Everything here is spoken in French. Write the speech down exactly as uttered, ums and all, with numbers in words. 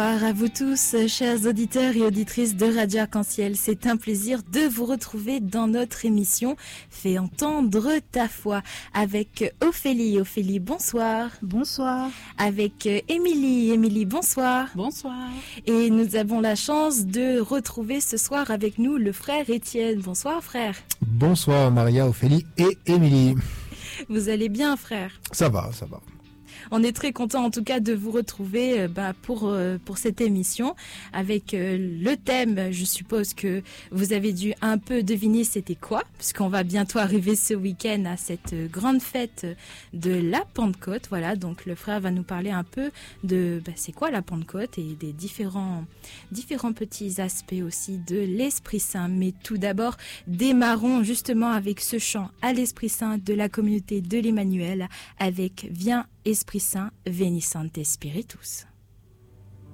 Bonsoir à vous tous, chers auditeurs et auditrices de Radio Arc-en-Ciel. C'est un plaisir de vous retrouver dans notre émission Fais entendre ta foi avec Ophélie. Ophélie, bonsoir. Bonsoir. Avec Émilie. Émilie, bonsoir. Bonsoir. Et nous avons la chance de retrouver ce soir avec nous le frère Étienne. Bonsoir, frère. Bonsoir, Maria, Ophélie et Émilie. Vous allez bien, frère? Ça va, ça va. On est très content en tout cas de vous retrouver euh, bah, pour, euh, pour cette émission avec euh, le thème. Je suppose que vous avez dû un peu deviner c'était quoi, puisqu'on va bientôt arriver ce week-end à cette euh, grande fête de la Pentecôte. Voilà, donc le frère va nous parler un peu de bah, c'est quoi la Pentecôte et des différents, différents petits aspects aussi de l'Esprit Saint. Mais tout d'abord, démarrons justement avec ce chant à l'Esprit Saint de la communauté de l'Emmanuel avec Viens Esprit Saint, Veni Sancte Spiritus.